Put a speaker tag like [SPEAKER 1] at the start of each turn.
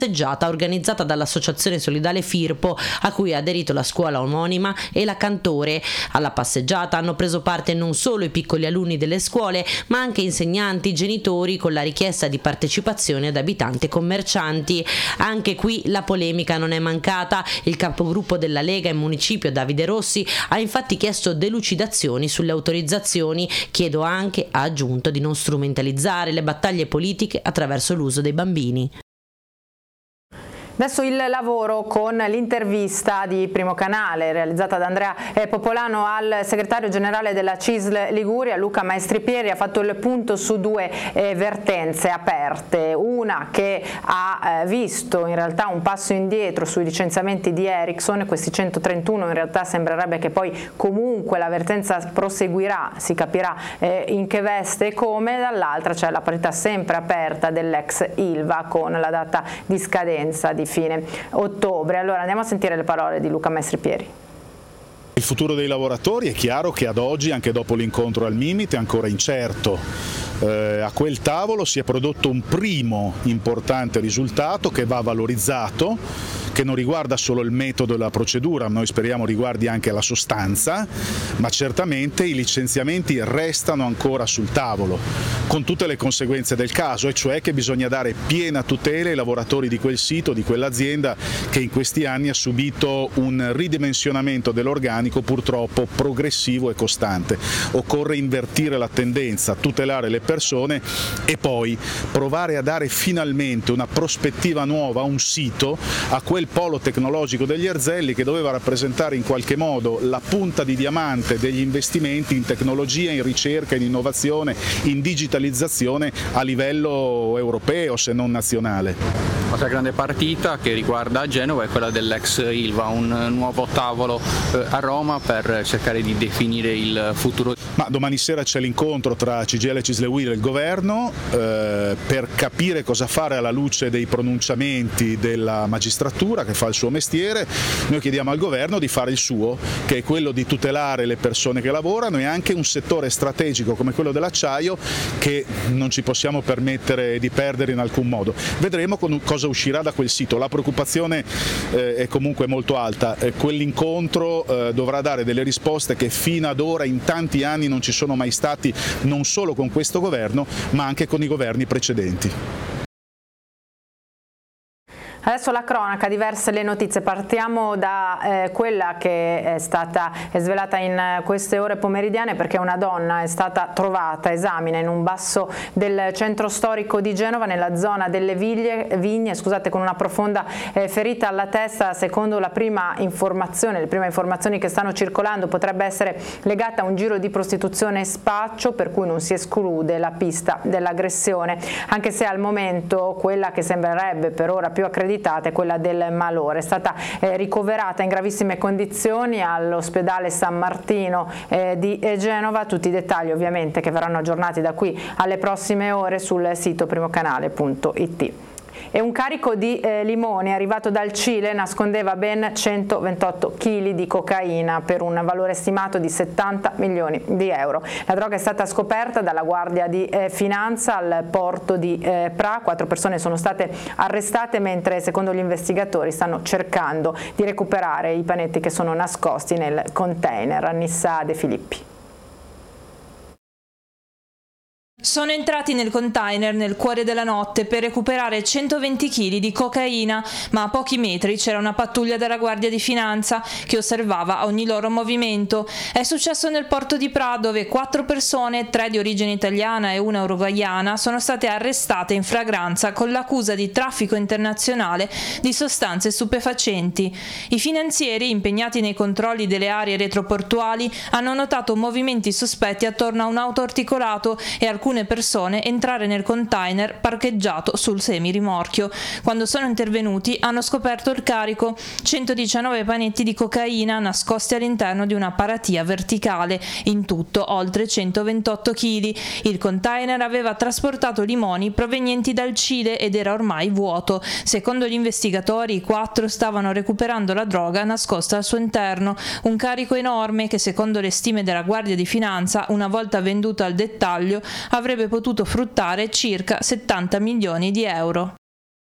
[SPEAKER 1] passeggiata organizzata dall'Associazione Solidale Firpo, a cui ha aderito la scuola omonima e la Cantore. Alla passeggiata hanno preso parte non solo i piccoli alunni delle scuole, ma anche insegnanti, genitori, con la richiesta di partecipazione ad abitanti e commercianti. Anche qui la polemica non è mancata. Il capogruppo della Lega in municipio, Davide Rossi, ha infatti chiesto delucidazioni sulle autorizzazioni. Chiedo anche, ha aggiunto, di non strumentalizzare le battaglie politiche attraverso l'uso dei bambini.
[SPEAKER 2] Adesso il lavoro con l'intervista di Primo Canale realizzata da Andrea Popolano al segretario generale della CISL Liguria, Luca Maestripieri. Ha fatto il punto su due vertenze aperte, una che ha visto in realtà un passo indietro sui licenziamenti di Ericsson, questi 131 in realtà sembrerebbe che poi comunque la vertenza proseguirà, si capirà in che veste e come. Dall'altra c'è la parità sempre aperta dell'ex Ilva con la data di scadenza di fine ottobre. Allora andiamo a sentire le parole di Luca Maestripieri.
[SPEAKER 3] Il futuro dei lavoratori è chiaro che ad oggi, anche dopo l'incontro al Mimit, è ancora incerto. A quel tavolo si è prodotto un primo importante risultato che va valorizzato, che non riguarda solo il metodo e la procedura, noi speriamo riguardi anche la sostanza, ma certamente i licenziamenti restano ancora sul tavolo, con tutte le conseguenze del caso, e cioè che bisogna dare piena tutela ai lavoratori di quel sito, di quell'azienda che in questi anni ha subito un ridimensionamento dell'organico purtroppo progressivo e costante. Occorre invertire la tendenza, tutelare le persone e poi provare a dare finalmente una prospettiva nuova a un sito, a quel polo tecnologico degli Erzelli che doveva rappresentare in qualche modo la punta di diamante degli investimenti in tecnologia, in ricerca, in innovazione, in digitalizzazione a livello europeo se non nazionale.
[SPEAKER 4] L'altra grande partita che riguarda Genova è quella dell'ex Ilva, un nuovo tavolo a Roma per cercare di definire il futuro.
[SPEAKER 3] Ma domani sera c'è l'incontro tra CGIL e CISL e il governo per capire cosa fare alla luce dei pronunciamenti della magistratura che fa il suo mestiere. Noi chiediamo al governo di fare il suo, che è quello di tutelare le persone che lavorano e anche un settore strategico come quello dell'acciaio che non ci possiamo permettere di perdere in alcun modo. Vedremo cosa uscirà da quel sito. La preoccupazione è comunque molto alta. Quell'incontro dovrà dare delle risposte che fino ad ora in tanti anni non ci sono mai stati, non solo con questo governo ma anche con i governi precedenti.
[SPEAKER 2] Adesso la cronaca, diverse le notizie. Partiamo da quella che è stata svelata in queste ore pomeridiane, perché una donna è stata trovata esamina in un basso del centro storico di Genova, nella zona delle vigne, con una profonda ferita alla testa. Secondo le prime informazioni che stanno circolando, potrebbe essere legata a un giro di prostituzione e spaccio, per cui non si esclude la pista dell'aggressione, anche se al momento quella che sembrerebbe per ora più accreditata è quella del malore. È stata ricoverata in gravissime condizioni all'ospedale San Martino di Genova. Tutti i dettagli ovviamente che verranno aggiornati da qui alle prossime ore sul sito primocanale.it. E un carico di limoni arrivato dal Cile nascondeva ben 128 kg di cocaina per un valore stimato di 70 milioni di euro. La droga è stata scoperta dalla Guardia di Finanza al porto di Pra. 4 persone sono state arrestate, mentre secondo gli investigatori stanno cercando di recuperare i panetti che sono nascosti nel container. Annissa De Filippi.
[SPEAKER 5] Sono entrati nel container nel cuore della notte per recuperare 120 kg di cocaina, ma a pochi metri c'era una pattuglia della Guardia di Finanza che osservava ogni loro movimento. È successo nel porto di Pra, dove 4 persone, 3 di origine italiana e una uruguaiana, sono state arrestate in flagranza con l'accusa di traffico internazionale di sostanze stupefacenti. I finanzieri, impegnati nei controlli delle aree retroportuali, hanno notato movimenti sospetti attorno a un auto articolato e alcune persone entrare nel container parcheggiato sul semirimorchio. Quando sono intervenuti hanno scoperto il carico: 119 panetti di cocaina nascosti all'interno di una paratia verticale, in tutto oltre 128 kg. Il container aveva trasportato limoni provenienti dal Cile ed era ormai vuoto. Secondo gli investigatori, i 4 stavano recuperando la droga nascosta al suo interno, un carico enorme che, secondo le stime della Guardia di Finanza, una volta venduto al dettaglio avrebbe potuto fruttare circa 70 milioni di euro.